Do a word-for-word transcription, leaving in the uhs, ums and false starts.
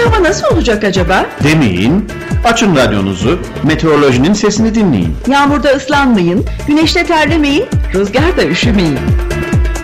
hava nasıl olacak acaba? Demeyin, açın radyonuzu, meteorolojinin sesini dinleyin. Yağmurda ıslanmayın, güneşte terlemeyin, rüzgarda üşümeyin.